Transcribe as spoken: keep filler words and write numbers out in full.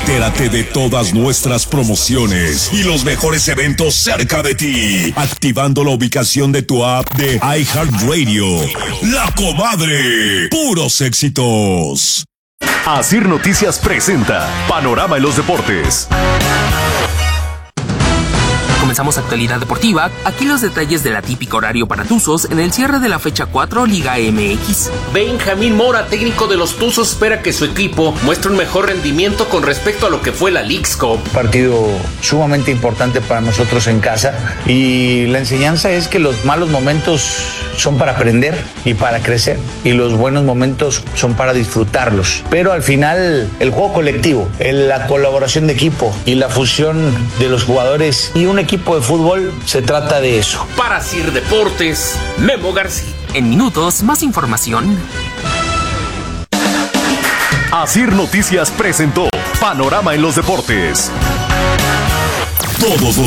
Entérate de todas nuestras promociones y los mejores eventos cerca de ti, activando la ubicación de tu app de iHeartRadio. La Comadre, puros éxitos. Asir Noticias presenta Panorama en los Deportes. Comenzamos actualidad deportiva, aquí los detalles del atípico horario para Tuzos en el cierre de la fecha cuatro Liga M X. Benjamín Mora, técnico de los Tuzos, espera que su equipo muestre un mejor rendimiento con respecto a lo que fue la Leagues Cup. Partido sumamente importante para nosotros en casa y la enseñanza es que los malos momentos son para aprender y para crecer y los buenos momentos son para disfrutarlos, pero al final el juego colectivo, la colaboración de equipo y la fusión de los jugadores y un equipo de fútbol, se trata de eso. Para Asir Deportes, Memo García. En minutos, más información. Asir Noticias presentó Panorama en los Deportes. Todos los